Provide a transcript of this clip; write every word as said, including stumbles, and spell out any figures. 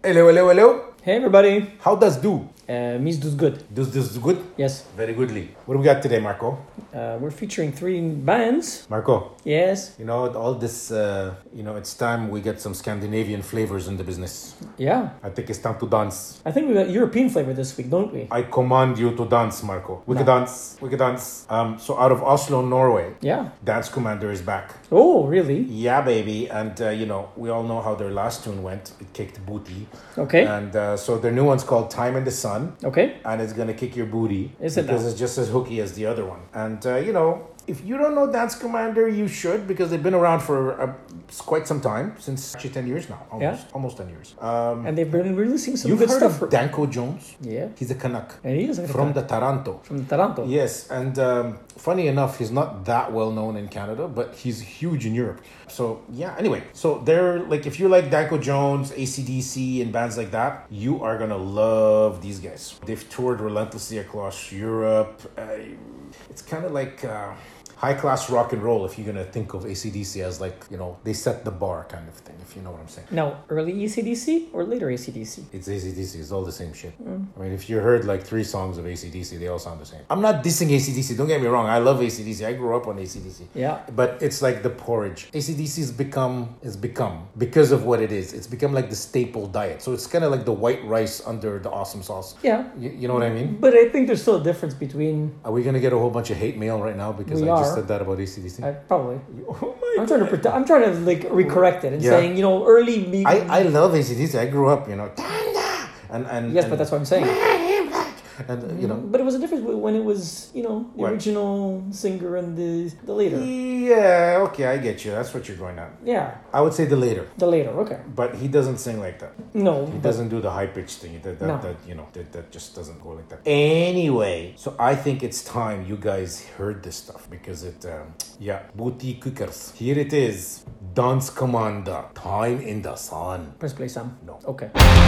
Hello, hello, hello. Hey everybody, How does do? uh, Mies does good. Does this good? Yes, Very goodly. What do we got today, Marco? uh, we're featuring three bands. Marco, Yes, you know, all this, uh, you know, it's time we get some Scandinavian flavors in the business. yeah. I think it's time to dance. I think we got European flavor this week, don't we? I command you to dance, Marco. We No. can dance. We can dance. Um, so out of Oslo, Norway, Yeah. Dance Commander is back. Oh, really? Yeah, baby. And, uh, you know, we all know how their last tune went. It kicked booty. Okay. And uh, so their new one's called Time in the Sun. Okay. And it's gonna kick your booty. Is it because now? it's just as hooky as the other one. And uh, you know, if you don't know Dance Commander, you should, because they've been around for uh, quite some time, since actually ten years now, almost, Yeah. almost ten years. Um, And they've been releasing some you've good heard stuff. of Danko Jones? Yeah. He's a Canuck And he is like from a- the Taranto. from Taranto. Yes, and um, funny enough, he's not that well known in Canada, but he's huge in Europe. So yeah, anyway, so they're like, if you like Danko Jones, A C D C, and bands like that, you are gonna love these guys. They've toured relentlessly across Europe. Uh, it's kind of like uh, high class rock and roll, if you're gonna think of A C D C as like, you know, they set the bar kind of thing, if you know what I'm saying. Now, early A C D C or later A C D C? It's A C D C, it's all the same shit. I mean, if you heard like three songs of A C D C, they all sound the same. I'm not dissing A C D C, don't get me wrong, I love A C D C, I grew up on A C D C. Yeah. But it's like the porridge. A C D C has become, it's become, because of what it is, it's become like the staple diet. So it's kind of like the white rice under the awesome sauce. Yeah. You, you know what I mean? But I think there's still a difference between. Are we going to get a whole bunch of hate mail right now because We I just are. said that about A C D C? I probably. Oh my I'm trying to pretend, I'm trying to like recorrect it and Yeah. saying, you know, early me. I, I love A C D C. I grew up, you know, and and yes, and, but that's what I'm saying. and you know, But it was a difference when it was, you know, the What? original singer and the the later. yeah, okay, I get you. That's what you're going at. Yeah, I would say the later, the later. Okay. but he doesn't sing like that. No, He but- doesn't do the high pitched thing. That, that, No. that you know that, that just doesn't go like that. Anyway, so I think it's time you guys heard this stuff because it, um, yeah, booty cookers. Here it is, Dance Commander, Time in the Sun. Press play, Sam. No. Okay.